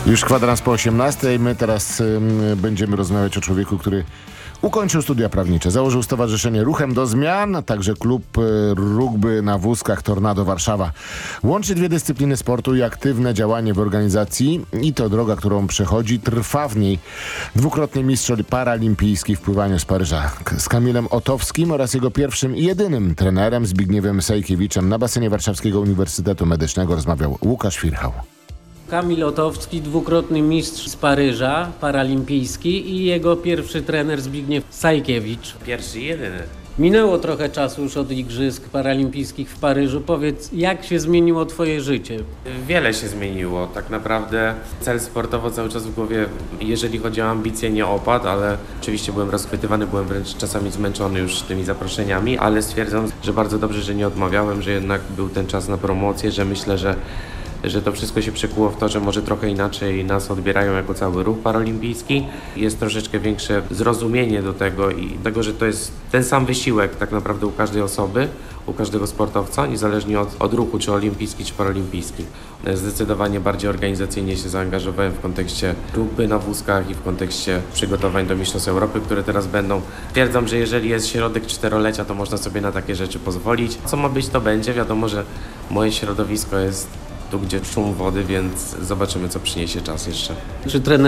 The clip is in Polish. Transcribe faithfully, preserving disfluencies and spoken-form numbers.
Już kwadrans po osiemnastej. My teraz y, będziemy rozmawiać o człowieku, który ukończył studia prawnicze. Założył Stowarzyszenie Ruchem do Zmian, a także klub y, rugby na wózkach Tornado Warszawa. Łączy dwie dyscypliny sportu i aktywne działanie w organizacji i to droga, którą przechodzi. Trwa w niej dwukrotny mistrz paralimpijski w pływaniu z Paryża. Z Kamilem Otowskim oraz jego pierwszym i jedynym trenerem Zbigniewem Sajkiewiczem na basenie Warszawskiego Uniwersytetu Medycznego rozmawiał Łukasz Firchał. Kamil Otowski, dwukrotny mistrz z Paryża, paralimpijski, i jego pierwszy trener Zbigniew Sajkiewicz. Pierwszy i jedyny. Minęło trochę czasu już od Igrzysk Paralimpijskich w Paryżu. Powiedz, jak się zmieniło twoje życie? Wiele się zmieniło. Tak naprawdę cel sportowo cały czas w głowie, jeżeli chodzi o ambicje, nie opadł, ale oczywiście byłem rozchwytywany, byłem wręcz czasami zmęczony już tymi zaproszeniami, ale stwierdzam, że bardzo dobrze, że nie odmawiałem, że jednak był ten czas na promocję, że myślę, że że to wszystko się przekuło w to, że może trochę inaczej nas odbierają jako cały ruch paralimpijski. Jest troszeczkę większe zrozumienie do tego i tego, że to jest ten sam wysiłek tak naprawdę u każdej osoby, u każdego sportowca, niezależnie od, od ruchu, czy olimpijski, czy paralimpijski. Zdecydowanie bardziej organizacyjnie się zaangażowałem w kontekście rugby na wózkach i w kontekście przygotowań do Mistrzostw Europy, które teraz będą. Twierdzam, że jeżeli jest środek czterolecia, to można sobie na takie rzeczy pozwolić. Co ma być, to będzie. Wiadomo, że moje środowisko jest tu, gdzie szum wody, więc zobaczymy, co przyniesie czas jeszcze. Czy trener